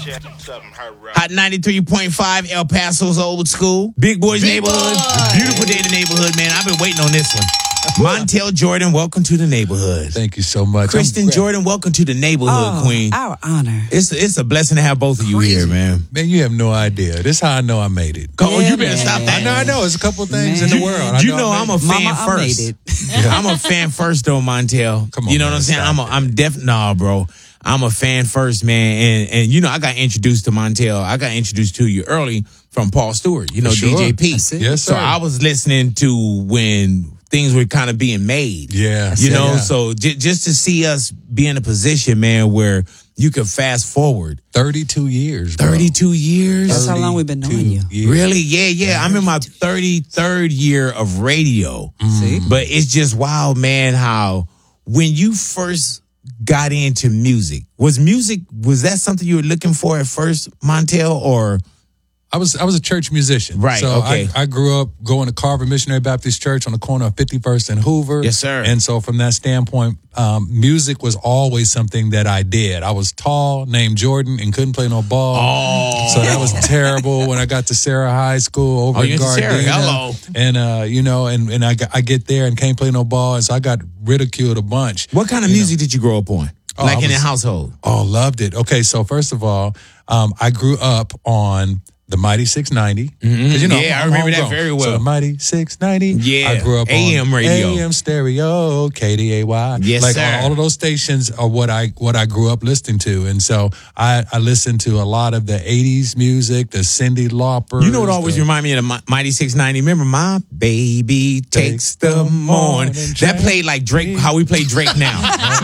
Hot 93.5, El Paso's old school. Big Boys neighborhood. Beautiful day in the neighborhood, man. I've been waiting on this one. Montel Jordan, welcome to the neighborhood. Thank you so much. Kristen Jordan, welcome to the neighborhood, Queen. Our honor. It's a blessing to have both of you here, man. Man, you have no idea. This is how I know I made it. You better stop that. I know. There's a couple of things in the world. You know I'm a fan Mama, first. I made it. I'm a fan first, though, Montel. Come on, you know man, what I'm saying? stop I'm definitely, nah, bro. I'm a fan first, man. And you know, I got introduced to Montel. I got introduced to you early from Paul Stewart, you know, Sure. DJP. Yes, sir. So I was listening to when things were kind of being made. Yeah. You know, Yeah. so just to see us be in a position, man, where you could fast forward 32 years. Bro. 32 years. That's how long we've been knowing you. Years. Really? Yeah. I'm in my 33rd year of radio. See? But it's just wild, man, how when you first got into music, was that something you were looking for at first, Montel, or? I was a church musician. Right, So okay. I grew up going to Carver Missionary Baptist Church on the corner of 51st and Hoover. Yes, sir. And so from that standpoint, music was always something that I did. I was tall, named Jordan, and couldn't play no ball. Oh. So that was terrible when I got to Sarah High School over in you went to Sarah. Gardena. Hello. And, you know, and I get there and can't play no ball. And so I got ridiculed a bunch. What kind of music did you grow up on? I In the was- household? Oh, loved it. Okay, so first of all, I grew up on the Mighty 690. 'Cause, you know, Yeah, I I'm remember that homegrown. very well. So the Mighty 690. Yeah, I grew up AM on radio. AM stereo, KDAY. Yes, like sir. all of those stations are what I grew up listening to, and so I listened to a lot of the 80s music, the Cyndi Lauper. You know what always remind me of the Mighty 690? Remember, My Baby Takes the Morning. That played like Drake, how we play Drake now.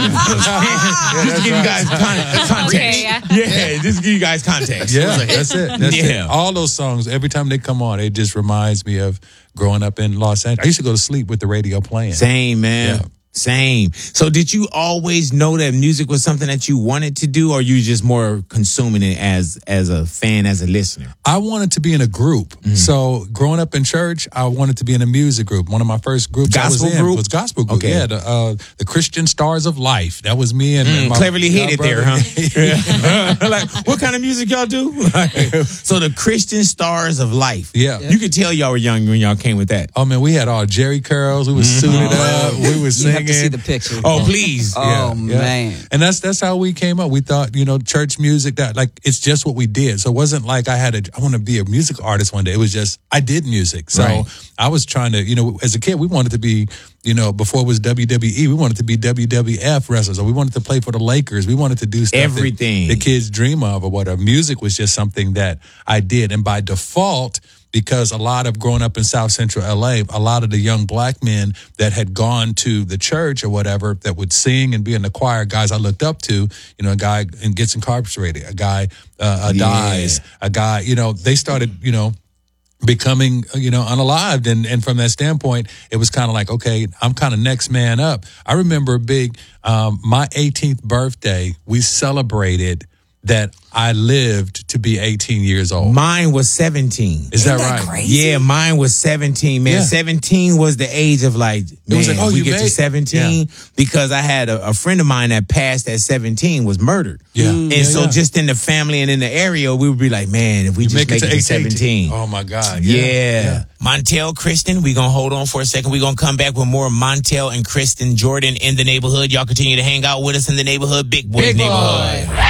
Just give you guys context. Yeah, just give you guys context. Yeah, that's it. That's Yeah. it. All those songs, every time they come on, it just reminds me of growing up in Los Angeles. I used to go to sleep with the radio playing. Same, man. Yeah. Same. So did you always know that music was something that you wanted to do, or you just more consuming it as a fan, as a listener? I wanted to be in a group. So growing up in church, I wanted to be in a music group. One of my first groups Gospel I was in group? was gospel group. Okay. Yeah, the Christian Stars of Life. That was me and my Cleverly hit it there, brother. huh? Like, what kind of music y'all do? So the Christian Stars of Life. Yeah. You could tell y'all were young when y'all came with that. Oh man, we had all Jerry curls. We were suited up. We were You singing. have to see the picture. Oh, please. Oh, man. And that's how we came up. We thought, church music, that like it's just what we did. So it wasn't like I want to be a music artist one day. It was just I did music. So Right. I was trying to, as a kid, we wanted to be, before it was WWE, we wanted to be WWF wrestlers, or we wanted to play for the Lakers. We wanted to do stuff Everything. that the kids dream of or whatever. Music was just something that I did. And by default, because a lot of growing up in South Central LA, a lot of the young black men that had gone to the church or whatever that would sing and be in the choir, guys I looked up to, a guy in Gets Incarcerated, a guy Dies, a guy, they started, becoming, unalived. And from that standpoint, it was kind of like, okay, I'm kind of next man up. I remember my 18th birthday, we celebrated that I lived to be 18 years old. Mine was 17. Is that right? Crazy? Yeah, mine was 17, man. Yeah. 17 was the age of like, man, was like, oh, we you get to made- 17 because I had a friend of mine that passed at 17 was murdered. Yeah. And Yeah, so yeah. just in the family and in the area, we would be like, man, if we just make it to 17. Oh my God. Yeah. Montel, Kristen, we're going to hold on for a second. We're going to come back with more Montel and Kristen Jordan in the neighborhood. Y'all continue to hang out with us in the neighborhood. Big Boys neighborhood.